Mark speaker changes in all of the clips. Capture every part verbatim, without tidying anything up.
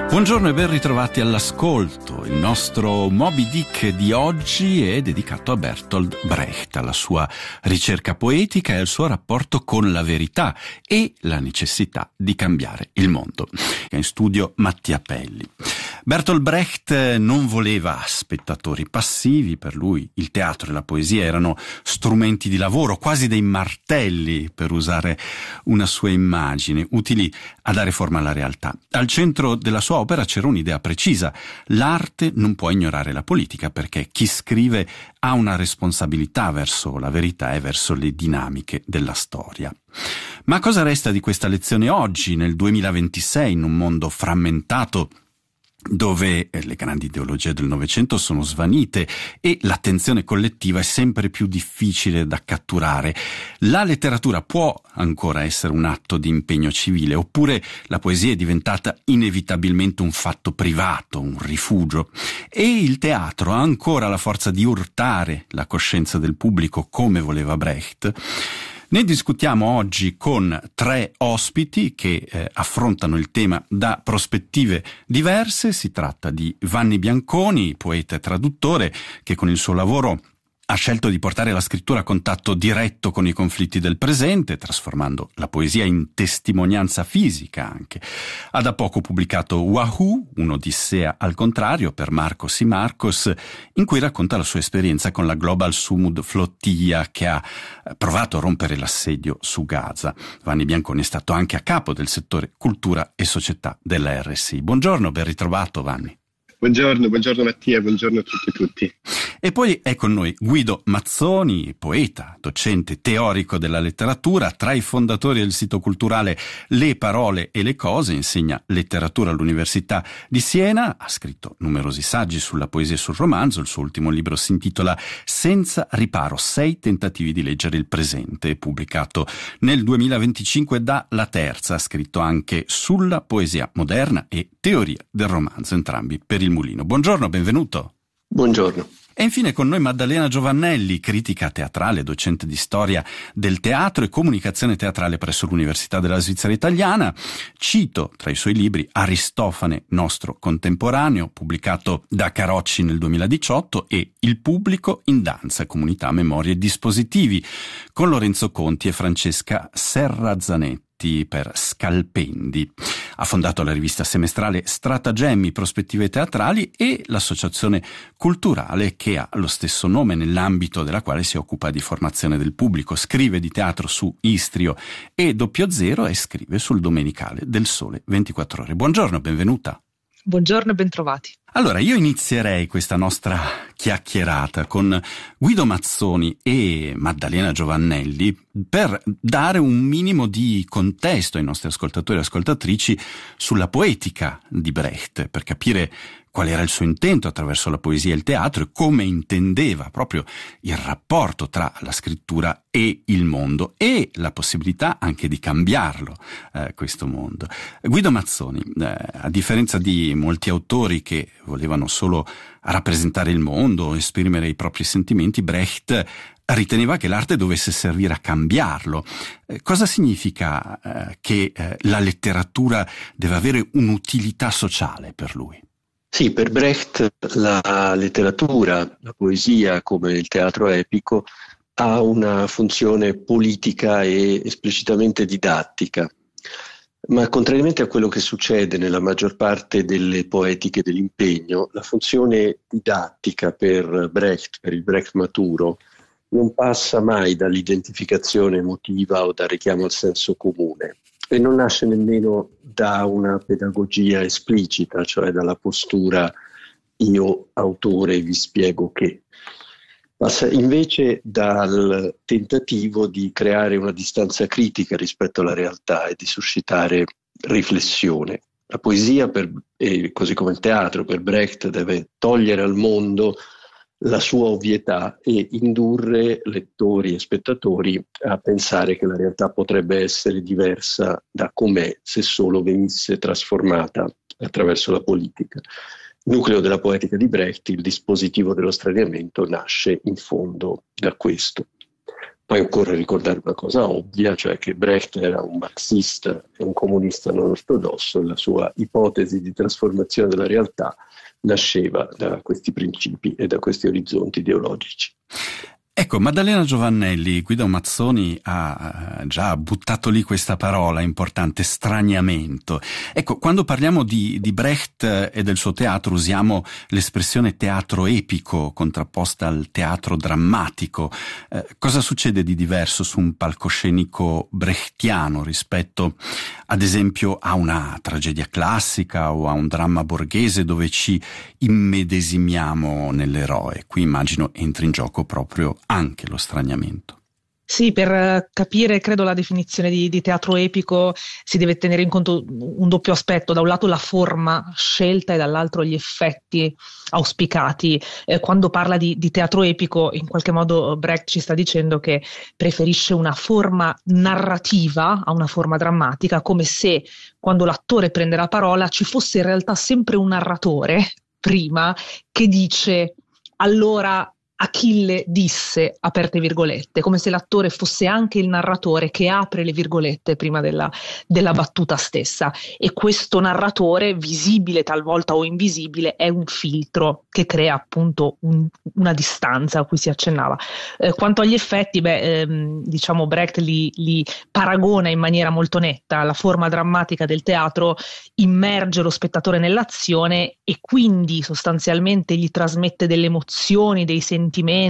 Speaker 1: Buongiorno e ben ritrovati all'ascolto. Il nostro Moby Dick di oggi è dedicato a Bertolt Brecht, alla sua ricerca poetica e al suo rapporto con la verità e la necessità di cambiare il mondo. È in studio Mattia Pelli. Bertolt Brecht non voleva spettatori passivi, per lui il teatro e la poesia erano strumenti di lavoro, quasi dei martelli, per usare una sua immagine, utili a dare forma alla realtà. Al centro della sua opera c'era un'idea precisa: l'arte non può ignorare la politica, perché chi scrive ha una responsabilità verso la verità e verso le dinamiche della storia. Ma cosa resta di questa lezione oggi, nel duemilaventisei, in un mondo frammentato, dove le grandi ideologie del Novecento sono svanite e l'attenzione collettiva è sempre più difficile da catturare? La letteratura può ancora essere un atto di impegno civile, oppure la poesia è diventata inevitabilmente un fatto privato, un rifugio? E il teatro ha ancora la forza di urtare la coscienza del pubblico come voleva Brecht? Ne discutiamo oggi con tre ospiti che eh, affrontano il tema da prospettive diverse. Si tratta di Vanni Bianconi, poeta e traduttore, che con il suo lavoro ha scelto di portare la scrittura a contatto diretto con i conflitti del presente, trasformando la poesia in testimonianza fisica anche. Ha da poco pubblicato Wahoo, un'odissea al contrario, per Marcos y Marcos, in cui racconta la sua esperienza con la Global Sumud Flotilla, che ha provato a rompere l'assedio su Gaza. Vanni Bianconi è stato anche a capo del settore cultura e società della R S I. Buongiorno, ben ritrovato Vanni.
Speaker 2: Buongiorno, buongiorno Mattia, buongiorno a tutti e tutti.
Speaker 1: E poi è con noi Guido Mazzoni, poeta, docente, teorico della letteratura, tra i fondatori del sito culturale Le Parole e le Cose, insegna letteratura all'Università di Siena, ha scritto numerosi saggi sulla poesia e sul romanzo. Il suo ultimo libro si intitola Senza riparo, sei tentativi di leggere il presente, pubblicato nel duemilaventicinque da La Terza. Ha scritto anche sulla poesia moderna e teoria del romanzo, entrambi per il Mulino. Buongiorno, benvenuto.
Speaker 2: Buongiorno.
Speaker 1: E infine con noi Maddalena Giovannelli, critica teatrale, docente di storia del teatro e comunicazione teatrale presso l'Università della Svizzera Italiana. Cito tra i suoi libri Aristofane, nostro contemporaneo, pubblicato da Carocci nel duemiladiciotto, e Il pubblico in danza, comunità, memorie e dispositivi, con Lorenzo Conti e Francesca Serrazzanetti per Scalpendi. Ha fondato la rivista semestrale Stratagemmi, prospettive teatrali, e l'associazione culturale che ha lo stesso nome, nell'ambito della quale si occupa di formazione del pubblico. Scrive di teatro su Istrio e Doppio Zero e scrive sul Domenicale del Sole ventiquattro Ore. Buongiorno, benvenuta.
Speaker 3: Buongiorno e bentrovati.
Speaker 1: Allora, io inizierei questa nostra chiacchierata con Guido Mazzoni e Maddalena Giovannelli per dare un minimo di contesto ai nostri ascoltatori e ascoltatrici sulla poetica di Brecht, per capire qual era il suo intento attraverso la poesia e il teatro e come intendeva proprio il rapporto tra la scrittura e il mondo e la possibilità anche di cambiarlo, eh, questo mondo. Guido Mazzoni, eh, a differenza di molti autori che volevano solo rappresentare il mondo, esprimere i propri sentimenti, Brecht riteneva che l'arte dovesse servire a cambiarlo. Eh, cosa significa eh, che eh, la letteratura deve avere un'utilità sociale per lui?
Speaker 4: Sì, per Brecht la letteratura, la poesia, come il teatro epico, ha una funzione politica e esplicitamente didattica. Ma contrariamente a quello che succede nella maggior parte delle poetiche dell'impegno, la funzione didattica per Brecht, per il Brecht maturo, non passa mai dall'identificazione emotiva o dal richiamo al senso comune. E non nasce nemmeno da una pedagogia esplicita, cioè dalla postura io autore vi spiego che. Passa invece dal tentativo di creare una distanza critica rispetto alla realtà e di suscitare riflessione. La poesia, per, e così come il teatro, per Brecht deve togliere al mondo la sua ovvietà e indurre lettori e spettatori a pensare che la realtà potrebbe essere diversa da com'è se solo venisse trasformata attraverso la politica. Il nucleo della poetica di Brecht, il dispositivo dello straniamento, nasce in fondo da questo. Poi occorre ricordare una cosa ovvia, cioè che Brecht era un marxista e un comunista non ortodosso, e la sua ipotesi di trasformazione della realtà nasceva da questi principi e da questi orizzonti ideologici.
Speaker 1: Ecco, Maddalena Giovannelli, Guido Mazzoni ha già buttato lì questa parola importante, straniamento. Ecco, quando parliamo di, di Brecht e del suo teatro usiamo l'espressione teatro epico contrapposta al teatro drammatico. Eh, cosa succede di diverso su un palcoscenico brechtiano rispetto, ad esempio, a una tragedia classica o a un dramma borghese dove ci immedesimiamo nell'eroe? Qui immagino entri in gioco proprio anche lo straniamento.
Speaker 3: Sì, per capire, credo, la definizione di, di teatro epico si deve tenere in conto un doppio aspetto: da un lato la forma scelta e dall'altro gli effetti auspicati. Eh, quando parla di, di teatro epico, in qualche modo Brecht ci sta dicendo che preferisce una forma narrativa a una forma drammatica, come se quando l'attore prende la parola ci fosse in realtà sempre un narratore prima che dice allora Achille disse, aperte virgolette, come se l'attore fosse anche il narratore che apre le virgolette prima della, della battuta stessa, e questo narratore, visibile talvolta o invisibile, è un filtro che crea appunto un, una distanza a cui si accennava. Eh, quanto agli effetti, beh, ehm, diciamo Brecht li, li paragona in maniera molto netta. La forma drammatica del teatro immerge lo spettatore nell'azione e quindi sostanzialmente gli trasmette delle emozioni, dei sentimenti,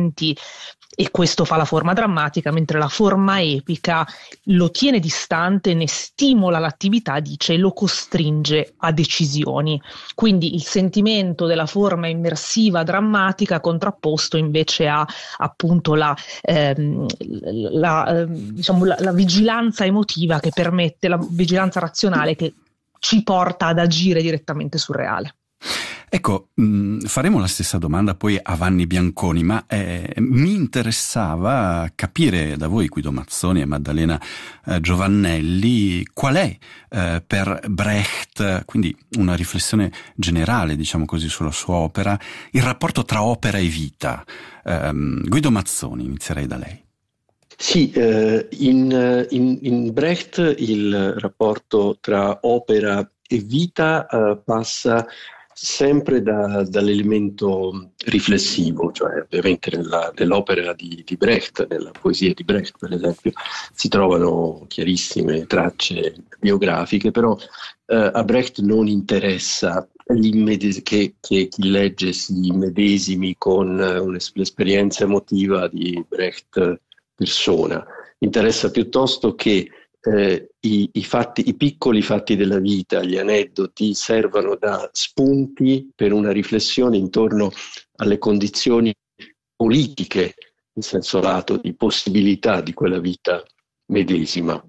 Speaker 3: e questo fa la forma drammatica, mentre la forma epica lo tiene distante, ne stimola l'attività, dice, e lo costringe a decisioni. Quindi il sentimento della forma immersiva drammatica contrapposto invece a appunto la, ehm, la, ehm, diciamo, la, la vigilanza emotiva che permette, la vigilanza razionale che ci porta ad agire direttamente sul reale.
Speaker 1: Ecco, mh, faremo la stessa domanda poi a Vanni Bianconi, ma eh, mi interessava capire da voi, Guido Mazzoni e Maddalena eh, Giovannelli, qual è eh, per Brecht, quindi una riflessione generale, diciamo così, sulla sua opera, il rapporto tra opera e vita. Eh, Guido Mazzoni, inizierei da lei.
Speaker 4: Sì, eh, in, in, in Brecht il rapporto tra opera e vita eh, passa sempre da, dall'elemento riflessivo, cioè ovviamente nella, nell'opera di, di Brecht, nella poesia di Brecht per esempio, si trovano chiarissime tracce biografiche, però eh, a Brecht non interessa che, che chi legge si immedesimi con l'esperienza emotiva di Brecht persona, interessa piuttosto che Eh, i, i, fatti, i piccoli fatti della vita, gli aneddoti, servano da spunti per una riflessione intorno alle condizioni politiche, in senso lato di possibilità di quella vita medesima.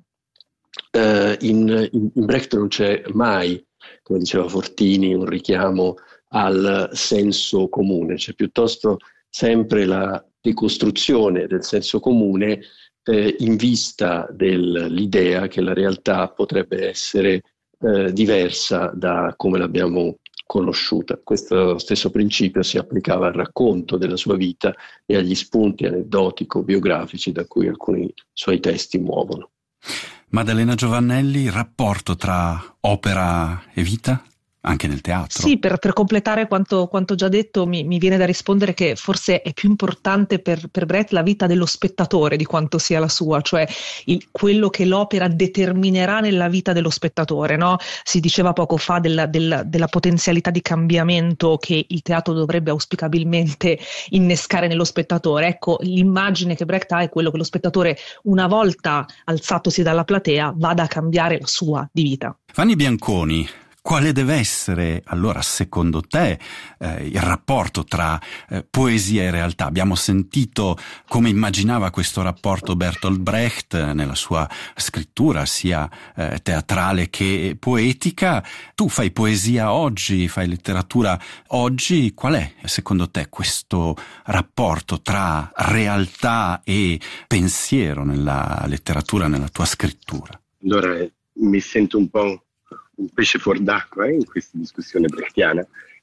Speaker 4: Eh, in, in, in Brecht non c'è mai, come diceva Fortini, un richiamo al senso comune, c'è piuttosto sempre la decostruzione del senso comune Eh, in vista dell'idea che la realtà potrebbe essere eh, diversa da come l'abbiamo conosciuta. Questo stesso principio si applicava al racconto della sua vita e agli spunti aneddotico-biografici da cui alcuni suoi testi muovono.
Speaker 1: Maddalena Giovannelli, rapporto tra opera e vita? Anche nel teatro?
Speaker 3: Sì, per, per completare quanto, quanto già detto, mi, mi viene da rispondere che forse è più importante per, per Brecht la vita dello spettatore di quanto sia la sua, cioè il, quello che l'opera determinerà nella vita dello spettatore, no? Si diceva poco fa della, della, della potenzialità di cambiamento che il teatro dovrebbe auspicabilmente innescare nello spettatore. Ecco, l'immagine che Brecht ha è quello che lo spettatore, una volta alzatosi dalla platea, vada a cambiare la sua di vita.
Speaker 1: Vanni Bianconi, quale deve essere allora secondo te eh, il rapporto tra eh, poesia e realtà? Abbiamo sentito come immaginava questo rapporto Bertolt Brecht eh, nella sua scrittura sia eh, teatrale che poetica. Tu fai poesia oggi, fai letteratura oggi, qual è secondo te questo rapporto tra realtà e pensiero nella letteratura, nella tua scrittura?
Speaker 2: Allora mi sento un po' un pesce fuor d'acqua eh, in questa discussione brechtiana,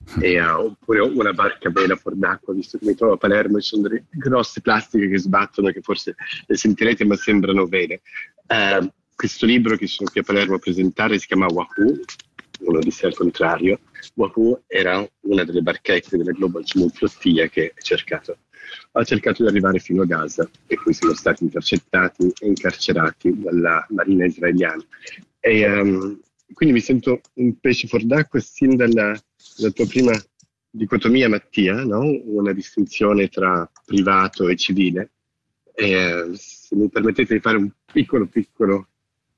Speaker 2: E, uh, oppure una barca a vela fuor d'acqua, visto che mi trovo a Palermo e ci sono delle grosse plastiche che sbattono, che forse le sentirete ma sembrano vele. Uh, questo libro che sono qui a Palermo a presentare si chiama Wahoo, uno di sé al contrario. Wahoo era una delle barchette della Global Smooth Flottiglia che ha cercato, ha cercato di arrivare fino a Gaza, e poi sono stati intercettati e incarcerati dalla marina israeliana. E, um, quindi mi sento un pesce fuor d'acqua sin dalla, dalla tua prima dicotomia, Mattia, no? Una distinzione tra privato e civile. E, se mi permettete di fare un piccolo piccolo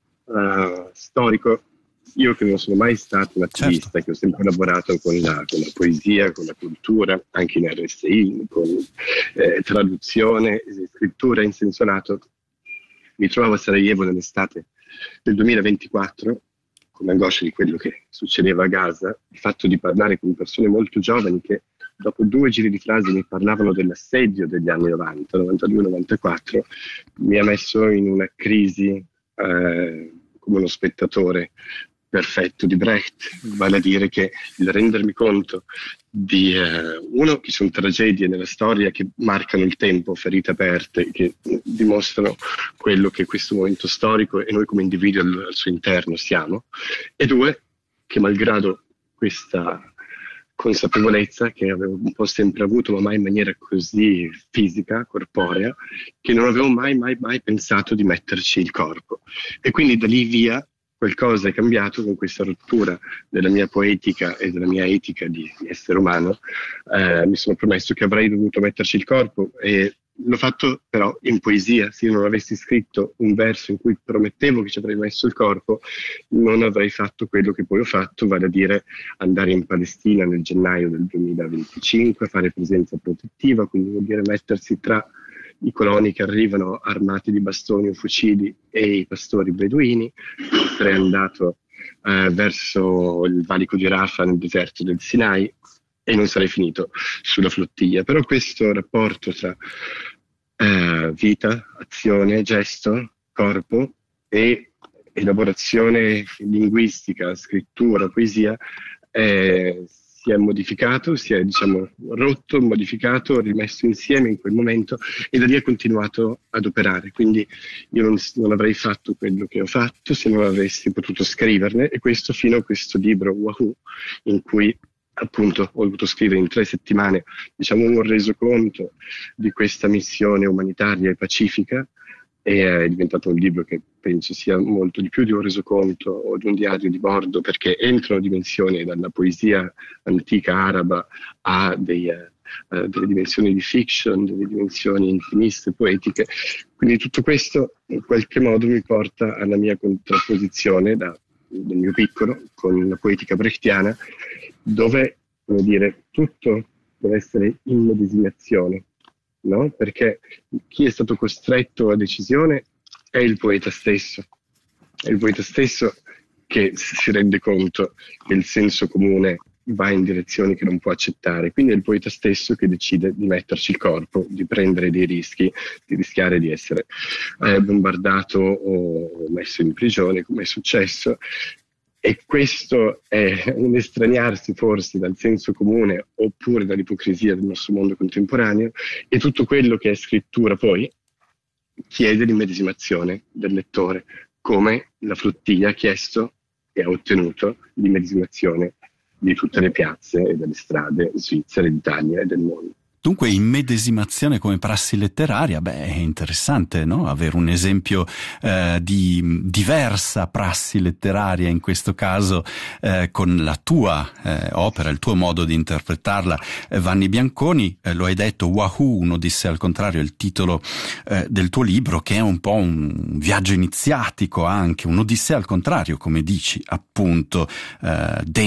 Speaker 2: uh, storico, io che non sono mai stato un attivista, certo, che ho sempre lavorato con la, con la poesia, con la cultura, anche in R S I, con eh, traduzione, scrittura in senso lato, mi trovavo a Sarajevo nell'estate del duemilaventiquattro, con l'angoscia di quello che succedeva a Gaza, il fatto di parlare con persone molto giovani che dopo due giri di frasi mi parlavano dell'assedio degli anni novanta, novantadue novantaquattro, mi ha messo in una crisi eh, come uno spettatore perfetto di Brecht, vale a dire che il rendermi conto di eh, uno, che sono tragedie nella storia che marcano il tempo, ferite aperte, che dimostrano quello che questo momento storico e noi come individui al, al suo interno siamo, e due, che malgrado questa consapevolezza che avevo un po' sempre avuto, ma mai in maniera così fisica, corporea, che non avevo mai mai mai pensato di metterci il corpo. E quindi da lì via qualcosa è cambiato con questa rottura della mia poetica e della mia etica di, di essere umano. Eh, mi sono promesso che avrei dovuto metterci il corpo, e l'ho fatto però in poesia. Se io non avessi scritto un verso in cui promettevo che ci avrei messo il corpo, non avrei fatto quello che poi ho fatto, vale a dire andare in Palestina nel gennaio del duemilaventicinque, fare presenza protettiva, quindi vuol dire mettersi tra i coloni che arrivano armati di bastoni o fucili e i pastori beduini. Sarei andato eh, verso il valico di Rafah nel deserto del Sinai e non sarei finito sulla flottiglia. Però questo rapporto tra eh, vita, azione, gesto, corpo e elaborazione linguistica, scrittura, poesia eh, si è modificato, si è diciamo rotto, modificato, rimesso insieme in quel momento, e da lì è continuato ad operare. Quindi io non, non avrei fatto quello che ho fatto se non avessi potuto scriverne, e questo fino a questo libro Wahoo, in cui appunto ho dovuto scrivere in tre settimane diciamo un resoconto di questa missione umanitaria e pacifica, e è diventato un libro che penso sia molto di più di un resoconto o di un diario di bordo, perché entrano dimensioni dalla poesia antica araba a dei, uh, delle dimensioni di fiction, delle dimensioni intimiste, poetiche. Quindi tutto questo in qualche modo mi porta alla mia contrapposizione da, del mio piccolo con la poetica brechtiana, dove, come dire, tutto deve essere immedesimazione. No? Perché chi è stato costretto alla decisione è il poeta stesso, è il poeta stesso che si rende conto che il senso comune va in direzioni che non può accettare, quindi è il poeta stesso che decide di metterci il corpo, di prendere dei rischi, di rischiare di essere eh, bombardato o messo in prigione, come è successo. E questo è un estraniarsi forse dal senso comune oppure dall'ipocrisia del nostro mondo contemporaneo, e tutto quello che è scrittura poi chiede l'immedesimazione del lettore, come la flottiglia ha chiesto e ha ottenuto l'immedesimazione di tutte le piazze e delle strade svizzere, d'Italia e del mondo.
Speaker 1: Dunque immedesimazione come prassi letteraria, beh, è interessante, no? Avere un esempio eh, di diversa prassi letteraria, in questo caso eh, con la tua eh, opera, il tuo modo di interpretarla. Eh, Vanni Bianconi, eh, lo hai detto, Wahoo, un'odissea al contrario, è il titolo eh, del tuo libro, che è un po' un viaggio iniziatico anche, un'odissea al contrario, come dici, appunto, eh,